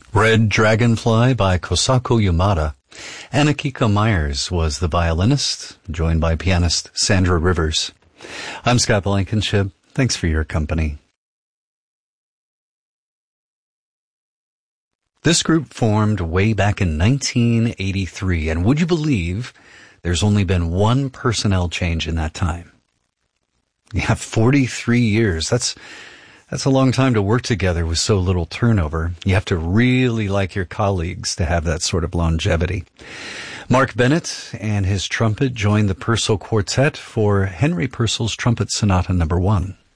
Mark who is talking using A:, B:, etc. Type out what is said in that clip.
A: Red Dragonfly by Kosako Yamada. Anakiko Myers was the violinist, joined by pianist Sandra Rivers. I'm Scott Blankenship. Thanks for your company. This group formed way back in 1983, and would you believe there's only been one personnel change in that time? Yeah, 43 years. That's a long time to work together with so little turnover. You have to really like your colleagues to have that sort of longevity. Mark Bennett and his trumpet joined the Purcell Quartet for Henry Purcell's Trumpet Sonata No. 1.